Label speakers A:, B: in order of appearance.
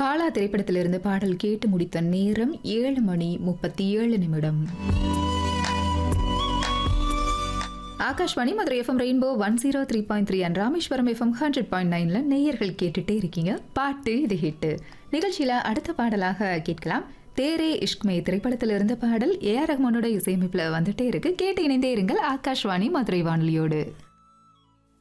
A: காலா திரைப்படத்திலிருந்து பாடல் கேட்டு முடித்த நேரம் 7:37. Akashvani Madurai FM rainbow 103.3 and Rameswaram FM 100.9 நேயர்கள் கேட்டுட்டே இருக்கீங்க. பாட்டு இது ஹிட்டு நிகழ்ச்சியில அடுத்த பாடலாக கேட்கலாம். தேரே இஷ்க்மே திரைப்படத்திலிருந்து பாடல் ஏஆர் ரஹ்மானோட இசையமைப்புல வந்துட்டே இருக்கு. கேட்டு இணைந்தே இருங்கள் ஆகாஷ்வாணி மதுரை வானொலியோடு.